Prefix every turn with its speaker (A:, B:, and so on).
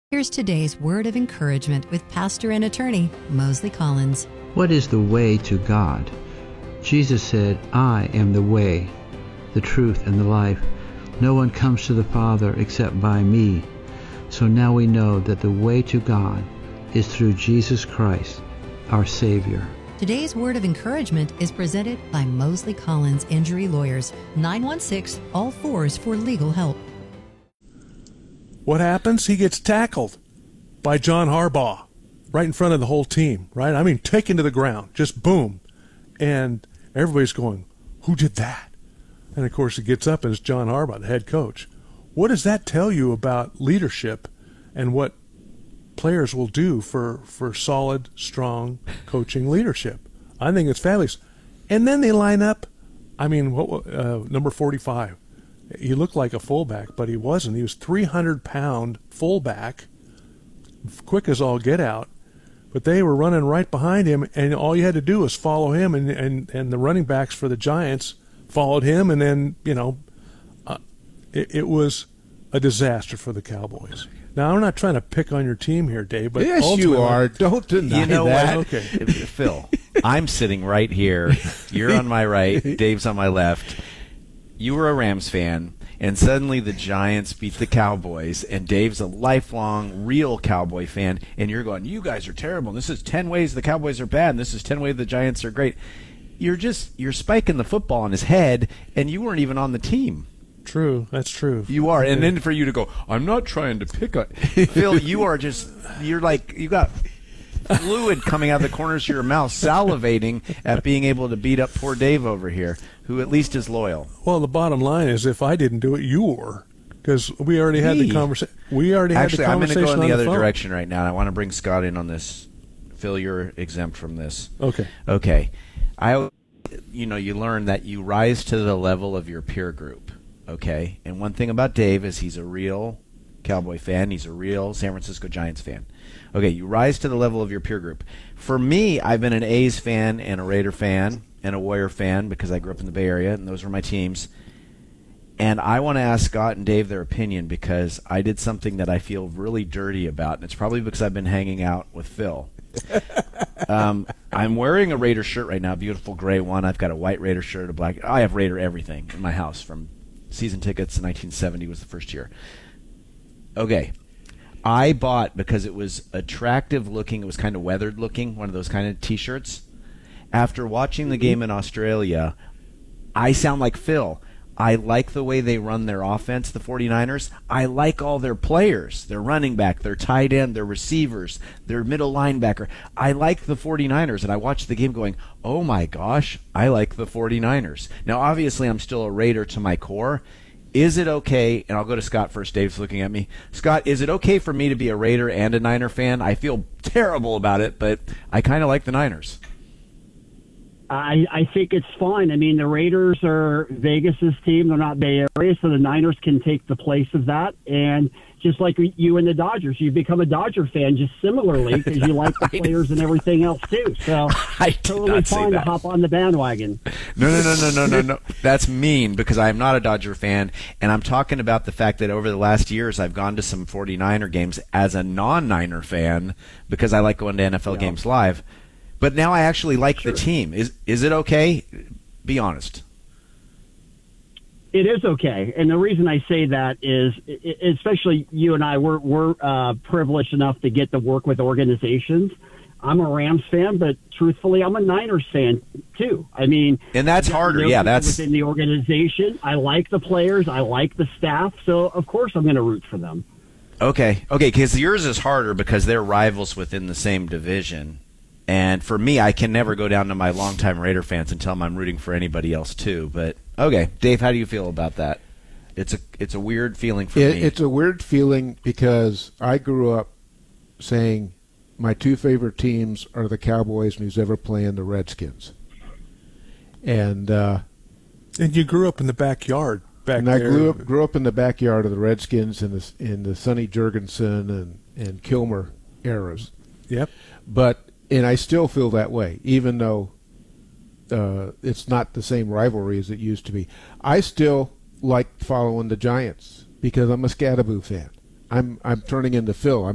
A: Here's today's word of encouragement with pastor and attorney Mosley Collins.
B: What is the way to God? Jesus said, I am the way, the truth, and the life. No one comes to the Father except by me. So now we know that the way to God is through Jesus Christ, our Savior.
A: Today's word of encouragement is presented by Mosley Collins Injury Lawyers, 916-ALL-4s for legal help.
C: What happens? He gets tackled by John Harbaugh right in front of the whole team, right? I mean, taken to the ground, just boom. And everybody's going, who did that? And, of course, he gets up and it's John Harbaugh, the head coach. What does that tell you about leadership and what players will do for solid, strong coaching leadership? I think it's fabulous. And then they line up, I mean, number 45. He looked like a fullback, but he wasn't. He was 300-pound fullback, quick as all get out. But they were running right behind him, and all you had to do was follow him, and the running backs for the Giants followed him, and then, it was a disaster for the Cowboys. Now, I'm not trying to pick on your team here, Dave, but
D: yes, you are. Don't deny that.
E: Okay. Phil, I'm sitting right here. You're on my right. Dave's on my left. You were a Rams fan, and suddenly the Giants beat the Cowboys, and Dave's a lifelong, real Cowboy fan, and you're going, you guys are terrible, and this is 10 ways the Cowboys are bad, and this is 10 ways the Giants are great. You're spiking the football on his head, and you weren't even on the team.
C: True, that's true.
E: You are, and then for you to go, I'm not trying to pick on Phil, you're like, you got fluid coming out of the corners of your mouth, salivating at being able to beat up poor Dave over here, who at least is loyal.
C: Well, the bottom line is, if I didn't do it, you were, because we already had the conversation.
E: Actually, I'm going to go in the other direction right now, and I want to bring Scott in on this. Phil, you're exempt from this.
C: Okay.
E: You learn that you rise to the level of your peer group. Okay, and one thing about Dave is he's a real Cowboy fan. He's a real San Francisco Giants fan. Okay, you rise to the level of your peer group. For me, I've been an A's fan and a Raider fan and a Warrior fan because I grew up in the Bay Area, and those were my teams. And I want to ask Scott and Dave their opinion because I did something that I feel really dirty about, and it's probably because I've been hanging out with Phil. I'm wearing a Raider shirt right now, beautiful gray one. I've got a white Raider shirt, a black. I have Raider everything in my house from season tickets. 1970 was the first year. Okay. I bought, because it was attractive looking, it was kind of weathered looking, one of those kind of T-shirts. After watching the game in Australia, I sound like Phil. I like the way they run their offense, the 49ers. I like all their players, their running back, their tight end, their receivers, their middle linebacker. I like the 49ers, and I watched the game going, oh my gosh, I like the 49ers. Now, obviously, I'm still a Raider to my core. Is it okay, and I'll go to Scott first, Dave's looking at me. Scott, is it okay for me to be a Raider and a Niner fan? I feel terrible about it, but I kind of like the Niners.
F: I think it's fine. I mean, the Raiders are Vegas's team. They're not Bay Area, so the Niners can take the place of that. And just like you and the Dodgers, you become a Dodger fan just similarly because you like the players and everything else too. So totally fine to hop on the bandwagon.
E: No. That's mean because I am not a Dodger fan, and I'm talking about the fact that over the last years I've gone to some 49er games as a non-Niner fan because I like going to NFL games live. But now I actually like the team. Is it okay? Be honest.
F: It is okay, and the reason I say that is, especially you and I, we're privileged enough to get to work with organizations. I'm a Rams fan, but truthfully, I'm a Niners fan too. I mean,
E: and that's harder. Yeah, that's
F: within the organization. I like the players. I like the staff. So of course, I'm going to root for them.
E: Okay, because yours is harder because they're rivals within the same division. And for me, I can never go down to my longtime Raider fans and tell them I'm rooting for anybody else too. But okay, Dave, how do you feel about that? It's a weird feeling for me.
D: It's a weird feeling because I grew up saying my two favorite teams are the Cowboys and who's ever playing the Redskins. And
C: you grew up in the backyard back
D: and
C: there.
D: I grew up in the backyard of the Redskins in the Sonny Jurgensen and Kilmer eras.
C: Yep.
D: And I still feel that way, even though it's not the same rivalry as it used to be. I still like following the Giants because I'm a Scattaboo fan. I'm turning into Phil.